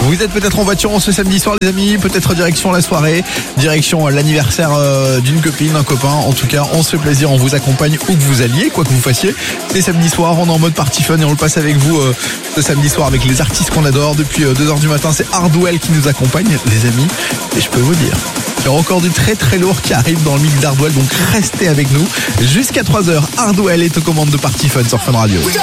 Vous êtes peut-être en voiture en ce samedi soir les amis, peut-être direction la soirée, direction l'anniversaire d'une copine, d'un copain. En tout cas, on se fait plaisir, on vous accompagne où que vous alliez, quoi que vous fassiez. C'est samedi soir, on est en mode party fun et on le passe avec vous ce samedi soir avec les artistes qu'on adore. Depuis 2h du matin, c'est Hardwell qui nous accompagne les amis. Et je peux vous dire, il y a encore du très très lourd qui arrive dans le mix d'Hardwell, donc restez avec nous. Jusqu'à 3h, Hardwell est aux commandes de Party Fun sur Fun Radio.